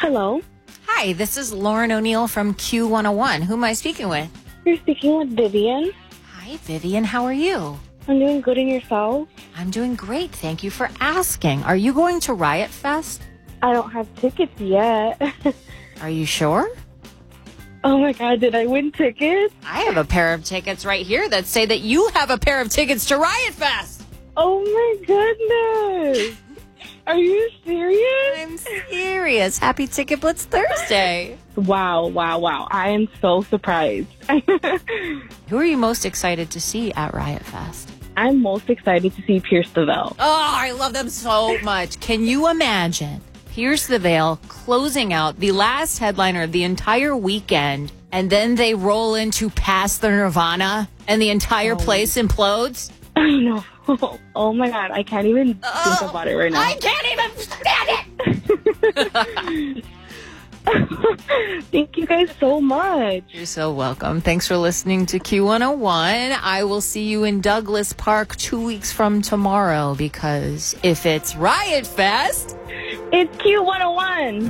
Hello. Hi, this is Lauren O'Neill from Q101. Who am I speaking with? You're speaking with Vivian. Hi, Vivian. How are you? I'm doing good, and yourself? I'm doing great. Thank you for asking. Are you going to Riot Fest? I don't have tickets yet. Are you sure? Oh my God, did I win tickets? I have a pair of tickets right here that say that you have a pair of tickets to Riot Fest. Oh my goodness. Are you serious? I'm serious. Happy Ticket Blitz Thursday. Wow. I am so surprised. Who are you most excited to see at Riot Fest? I'm most excited to see Pierce the Veil. Oh, I love them so much. Can you imagine Pierce the Veil closing out the last headliner of the entire weekend, and then they roll into Past the Nirvana, and the entire place implodes? I know. Oh my God, I can't even think about it right now. I can't even stand it! Thank you guys so much. You're so welcome. Thanks for listening to Q101. I will see you in Douglas Park 2 weeks from tomorrow, because if it's Riot Fest, It's Q101.